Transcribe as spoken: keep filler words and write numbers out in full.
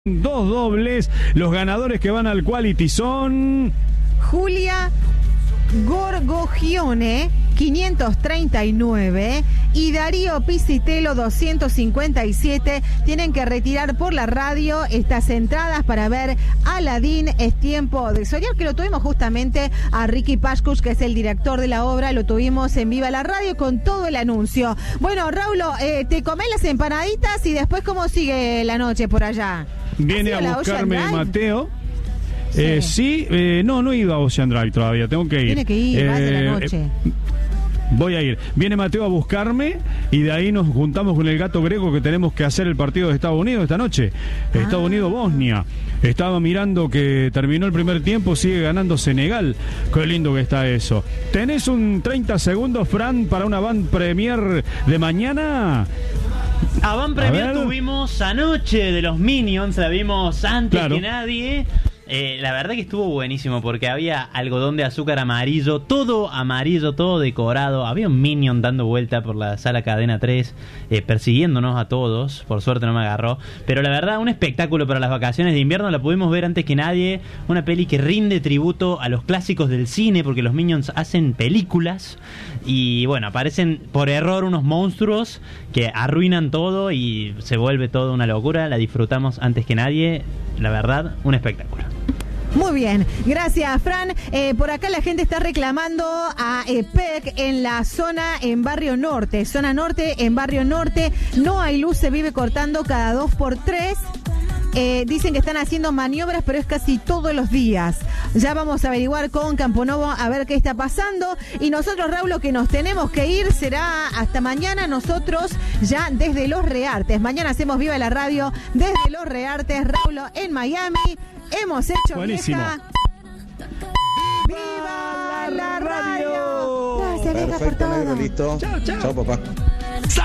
Dos dobles, los ganadores que van al Quality son Julia Gorgogione, quinientos treinta y nueve, y Darío Pisitelo, doscientos cincuenta y siete. Tienen que retirar por la radio estas entradas para ver Aladín. Es tiempo de soñar, que lo tuvimos justamente a Ricky Pascus, que es el director de la obra. Lo tuvimos en Viva la Radio con todo el anuncio. Bueno, Raúl, eh, te comés las empanaditas y después, ¿cómo sigue la noche por allá? Viene a buscarme Mateo. Sí, eh, sí eh, no, no he ido a Ocean Drive todavía, tengo que ir. Tiene que ir, eh, va de la noche. Eh, Voy a ir. Viene Mateo a buscarme y de ahí nos juntamos con el gato Greco, que tenemos que hacer el partido de Estados Unidos esta noche. Ah. Estados Unidos-Bosnia. Estaba mirando que terminó el primer tiempo, sigue ganando Senegal. Qué lindo que está eso. ¿Tenés un treinta segundos, Fran, para una Van Premier de mañana? A Van Premier tuvimos anoche de los Minions, la vimos antes claro. que nadie. Eh, la verdad que estuvo buenísimo porque había algodón de azúcar amarillo, todo amarillo, todo decorado. Había un Minion dando vuelta por la sala Cadena tres, eh, persiguiéndonos a todos. Por suerte no me agarró. Pero la verdad, un espectáculo para las vacaciones de invierno. La pudimos ver antes que nadie. Una peli que rinde tributo a los clásicos del cine, porque los Minions hacen películas. Y bueno, aparecen por error unos monstruos que arruinan todo y se vuelve todo una locura. La disfrutamos antes que nadie. La verdad, un espectáculo. Muy bien, gracias, Fran. Eh, por acá la gente está reclamando a E P E C en la zona en Barrio Norte. Zona Norte en Barrio Norte. No hay luz, se vive cortando cada dos por tres. Eh, dicen que están haciendo maniobras, pero es casi todos los días. Ya vamos a averiguar con Camponovo a ver qué está pasando. Y nosotros, Raúl, lo que nos tenemos que ir será hasta mañana. Nosotros ya desde Los Reartes. Mañana hacemos Viva la Radio desde Los Reartes. Raúl en Miami. Hemos hecho buenísimo. Vieja. ¡Viva la radio! Gracias, Vieja, por todo. Negro, listo. Chao, chao. Chao, papá.